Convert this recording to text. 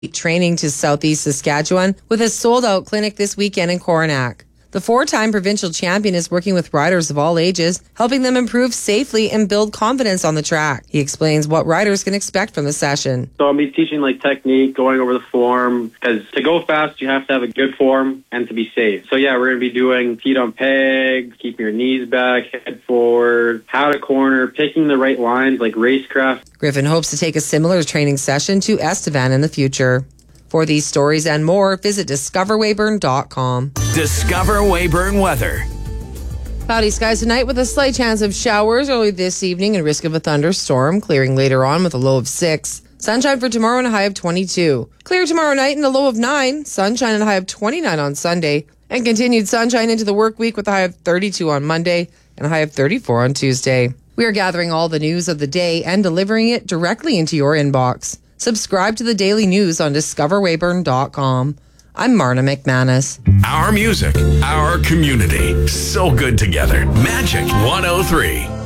training to Southeast Saskatchewan with a sold-out clinic this weekend in Coronach. The 4-time provincial champion is working with riders of all ages, helping them improve safely and build confidence on the track. He explains what riders can expect from the session. So I'll be teaching technique, going over the form, because to go fast, you have to have a good form and to be safe. So yeah, we're going to be doing feet on pegs, keeping your knees back, head forward, how to corner, picking the right lines like racecraft. Griffin hopes to take a similar training session to Estevan in the future. For these stories and more, visit discoverweyburn.com. Discover Weyburn weather. Cloudy skies tonight with a slight chance of showers early this evening and risk of a thunderstorm, clearing later on with a low of 6. Sunshine for tomorrow and a high of 22. Clear tomorrow night and a low of 9. Sunshine and a high of 29 on Sunday. And continued sunshine into the work week with a high of 32 on Monday and a high of 34 on Tuesday. We are gathering all the news of the day and delivering it directly into your inbox. Subscribe to the daily news on discoverweyburn.com. I'm Marna McManus. Our music, our community. So good together. Magic 103.